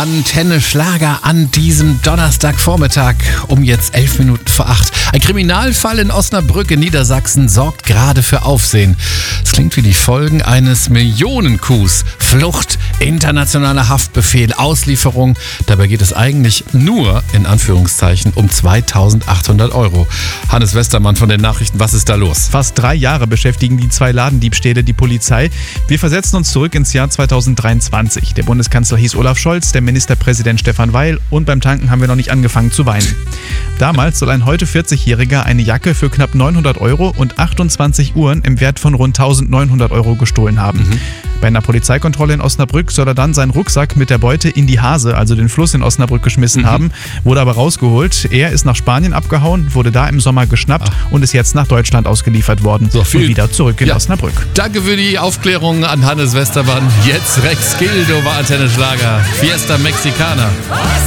Antenne Schlager an diesem Donnerstagvormittag um jetzt 11 Minuten vor 8. Ein Kriminalfall in Osnabrück in Niedersachsen sorgt gerade für Aufsehen. Es klingt wie die Folgen eines Millionencoup. Flucht, internationaler Haftbefehl, Auslieferung. Dabei geht es eigentlich nur, in Anführungszeichen, um 2.800 €. Hannes Westermann von den Nachrichten, was ist da los? Fast 3 Jahre beschäftigen die 2 Ladendiebstähle die Polizei. Wir versetzen uns zurück ins Jahr 2023. Der Bundeskanzler hieß Olaf Scholz, der Ministerpräsident Stefan Weil und beim Tanken haben wir noch nicht angefangen zu weinen. Damals soll ein heute 40-Jähriger eine Jacke für knapp 900 € und 28 Uhren im Wert von rund 1.900 € gestohlen haben. Bei einer Polizeikontrolle in Osnabrück soll er dann seinen Rucksack mit der Beute in die Hase, also den Fluss in Osnabrück, geschmissen haben, wurde aber rausgeholt. Er ist nach Spanien abgehauen, wurde da im Sommer geschnappt und ist jetzt nach Deutschland ausgeliefert worden und wieder zurück in Osnabrück. Danke für die Aufklärung an Hannes Westermann. Jetzt Rex Gildo war Antenne Schlager. Fiesta Mexicana.